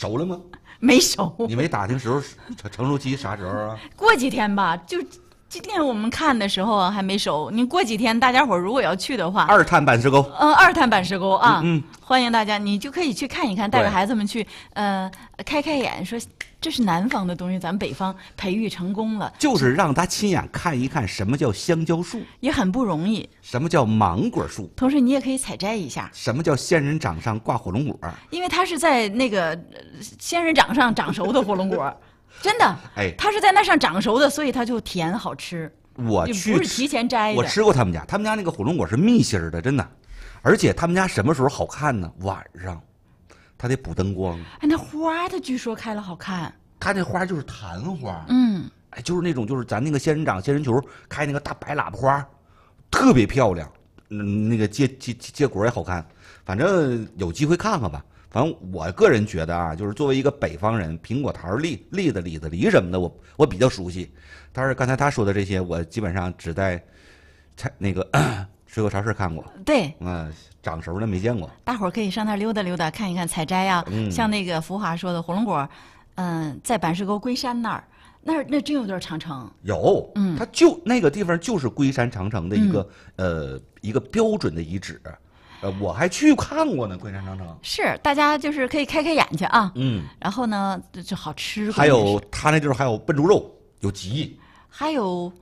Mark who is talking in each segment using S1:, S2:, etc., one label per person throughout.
S1: 熟了吗？
S2: 没熟。
S1: 你没打听时候成熟期啥时候啊？
S2: 过几天吧，就今天我们看的时候啊还没熟。你过几天，大家伙如果要去的话，
S1: 二滩板石沟。
S2: 二滩板石沟啊，欢迎大家，你就可以去看一看，带着孩子们去，开眼，说这是南方的东西，咱们北方培育成功了，
S1: 就是让他亲眼看一看什么叫香蕉树，
S2: 也很不容易。
S1: 什么叫芒果树？
S2: 同时你也可以采摘一下。
S1: 什么叫仙人掌上挂火龙果？
S2: 因为它是在那个仙人掌上长熟的火龙果。真的，它是在那上长熟的，所以它就甜好吃。
S1: 我去
S2: 不是提前摘的，
S1: 我吃过他们家那个火龙果是蜜心的，真的。而且他们家什么时候好看呢？晚上，它得补灯光。
S2: 那花它据说开了好看。
S1: 它那花就是昙花，就是那种就是咱那个仙人掌、仙人球开那个大白喇叭花，特别漂亮。那个结果也好看。反正有机会看看吧。反正我个人觉得啊，就是作为一个北方人，苹果桃、栗子、李子、梨什么的，我比较熟悉。但是刚才他说的这些，我基本上只在那个水果超市看过。
S2: 对，
S1: 长熟的没见过。
S2: 大伙儿可以上那儿溜达溜达，看一看采摘啊。像那个福华说的火龙果，在板石沟龟山那儿，那真有段长城。
S1: 有，它就那个地方就是龟山长城的一个标准的遗址。我还去看过呢，龟山长城。是，
S2: 大家就是可以开眼去啊。然后呢，就好吃。
S1: 还有他那地方还有笨猪肉，有鸡，
S2: 还有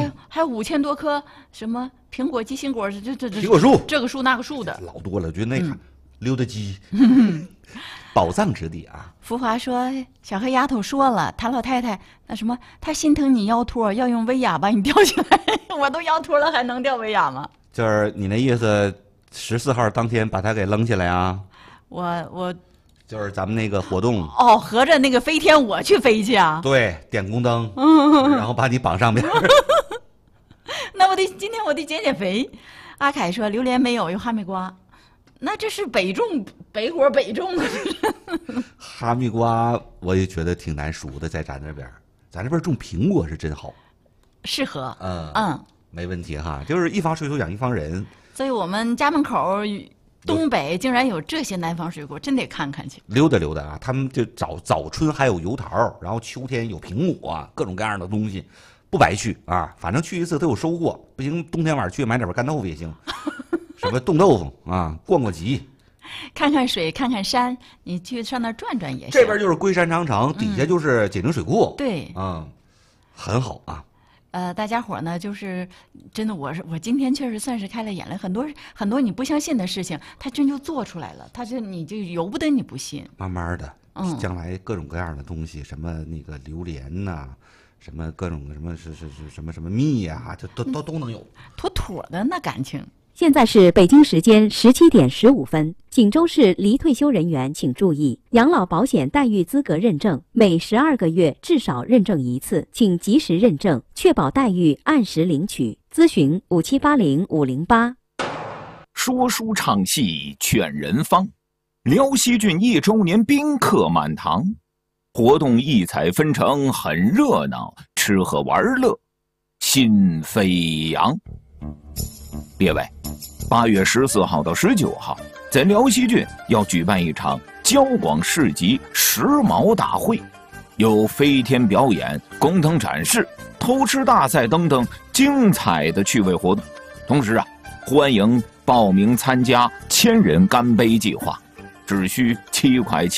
S2: 5000多棵什么苹果、鸡心果，这
S1: 苹果树，
S2: 这个树那个树的，
S1: 老多了。我觉得那溜达鸡，宝藏之地啊。
S2: 福华说，小黑丫头说了，他老太太那什么，他心疼你腰托，要用威亚把你吊起来。我都腰托了，还能吊威亚吗？
S1: 就是你那意思。14号当天把它给扔起来啊！
S2: 我
S1: 就是咱们那个活动
S2: 合着那个飞天我去飞去啊？
S1: 对，点宫灯，然后把你绑上面。
S2: 那今天我得减肥。阿凯说榴莲没有哈密瓜，那这是北火北种的。
S1: 哈密瓜我也觉得挺难熟的，在咱这边种苹果是真好，
S2: 适合。
S1: 没问题哈，就是一方水果养一方人。
S2: 所以我们家门口东北竟然有这些南方水果，真得看看去，
S1: 溜达溜达啊！他们就早春还有油桃，然后秋天有苹果，各种各样的东西，不白去啊！反正去一次都有收获，不行冬天晚上去买点干豆腐也行，什么冻豆腐啊，逛集，
S2: 看看水，看看山，你去上那转转也行。
S1: 这边就是龟山长城，底下就是解宁水库，
S2: 对，
S1: 很好啊。
S2: 大家伙呢，就是真的，我今天确实算是开了眼了，很多你不相信的事情，他真就做出来了，你就由不得你不信。
S1: 慢慢的，将来各种各样的东西，什么那个榴莲呐，什么各种什么是什么蜜呀，这都能有，
S2: 妥的那感情。
S3: 现在是北京时间17点15分。锦州市离退休人员请注意，养老保险待遇资格认证每12个月至少认证一次，请及时认证，确保待遇按时领取。咨询5780-508。
S4: 说书唱戏劝人方，辽西郡1周年宾客满堂，活动异彩纷呈，很热闹，吃喝玩乐心飞扬。列位，8月14号到19号，在辽西郡要举办一场交广市集时髦大会，有飞天表演、工藤展示、偷吃大赛等等精彩的趣味活动。同时欢迎报名参加1000人干杯计划，只需7块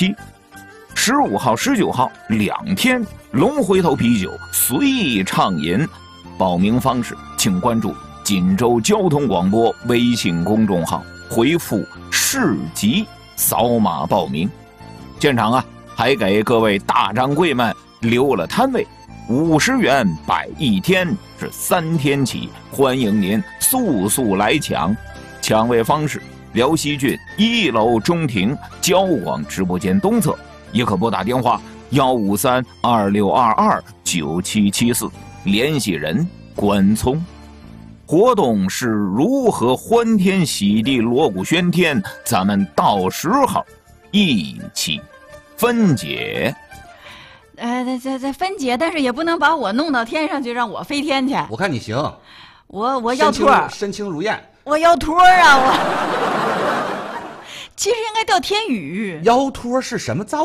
S4: 7。15号、19号2天龙回头啤酒随意畅饮。报名方式请关注锦州交通广播微信公众号，回复市集扫码报名。现场还给各位大掌柜们留了摊位，50元摆1天，是3天起，欢迎您速来抢。抢位方式：辽西郡1楼中庭交广直播间东侧，也可拨打电话153-2622-9774，联系人关聪。活动是如何欢天喜地、锣鼓喧天，咱们到时候一起分解。
S2: 再分解，但是也不能把我弄到天上去，让我飞天去。
S1: 我看你行，
S2: 我要托，
S1: 身轻如燕。
S2: 我要托啊！其实应该叫天宇。
S1: 腰托是什么造